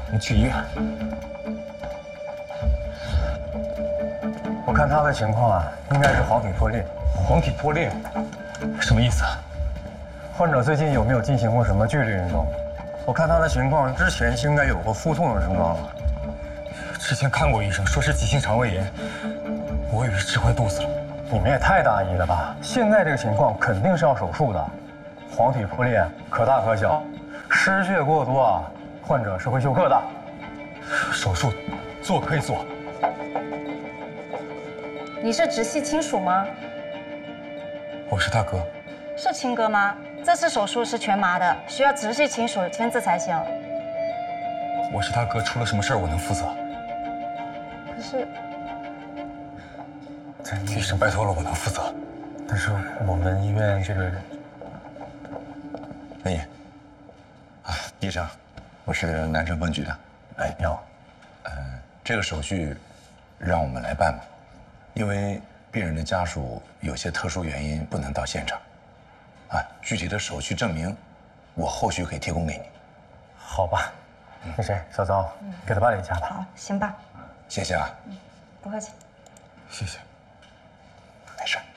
你去医院。 我看他的情况啊，应该是黄体破裂。 黄体破裂，什么意思啊？ 患者最近有没有进行过什么剧烈运动？我看他的情况，之前应该有过腹痛的症状了。 之前看过医生，说是急性肠胃炎，我以为是吃坏肚子了。 你们也太大意了吧！现在这个情况肯定是要手术的，黄体破裂可大可小，失血过多啊，患者是会休克的。 手术做可以做。 你是直系亲属吗？ 我是他哥。 是亲哥吗？这次手术是全麻的，需要直系亲属签字才行。 我是他哥，出了什么事儿我能负责？ 可是， 医生拜托了，我能负责。 但是我们医院这个文野，医生，我是南城分局的。 哎，你好。 这个手续让我们来办吧，因为病人的家属有些特殊原因不能到现场。具体的手续证明，我后续可以提供给你。 好吧，那谁，小糟，给他办理一下吧。 好，行吧。 谢谢啊。 不客气。 谢谢。 没事。